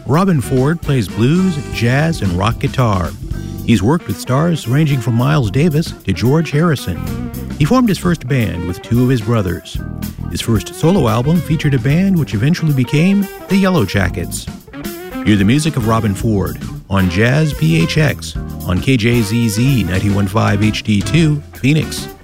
Robben Ford plays blues, jazz, and rock guitar. He's worked with stars ranging from Miles Davis to George Harrison. He formed his first band with two of his brothers. His first solo album featured a band which eventually became the Yellow Jackets. Hear the music of Robben Ford on Jazz PHX on KJZZ 91.5 HD2, Phoenix.